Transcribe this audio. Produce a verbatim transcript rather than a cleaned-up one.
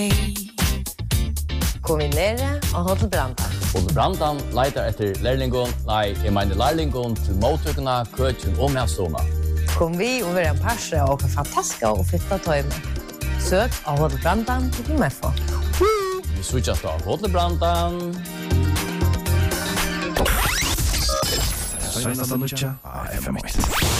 Kom vi nere og Hotel Brandan. Hotel Brandan leiter etter lærlingon, nei, jeg mener lærlingon til mottøkene, køkken og medstående. Kom vi og være en parse og fantastiske og fitta tøyme. Søk av Hotel Brandan til M F O. Vi switchas av Hotel Brandan. Svenska Nucha, F M ett.